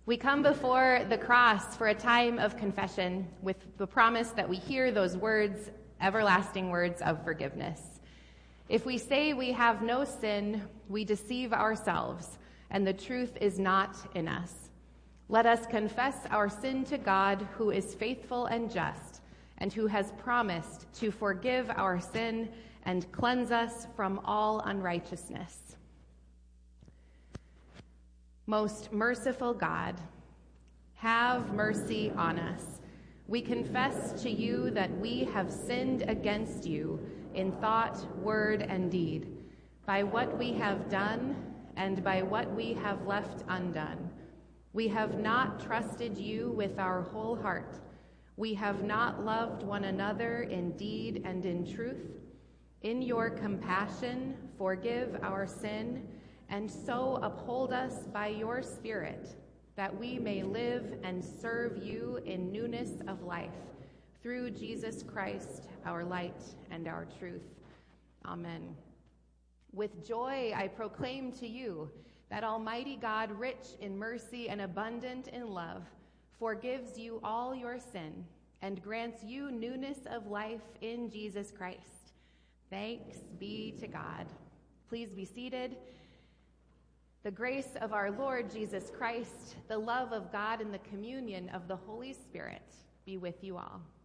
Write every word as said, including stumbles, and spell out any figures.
We come before the cross for a time of confession with the promise that we hear those words, everlasting words of forgiveness. If we say we have no sin, we deceive ourselves, and the truth is not in us. Let us confess our sin to God, who is faithful and just, and who has promised to forgive our sin and cleanse us from all unrighteousness. Most merciful God, have mercy on us. We confess to you that we have sinned against you in thought, word, and deed, by what we have done and by what we have left undone. We have not trusted you with our whole heart. We have not loved one another in deed and in truth. In your compassion, forgive our sin, and so uphold us by your Spirit, that we may live and serve you in newness of life, through Jesus Christ, our light and our truth. Amen. With joy I proclaim to you that Almighty God, rich in mercy and abundant in love, forgives you all your sin and grants you newness of life in Jesus Christ. Thanks be to God. Please be seated. The grace of our Lord Jesus Christ, the love of God, and the communion of the Holy Spirit be with you all.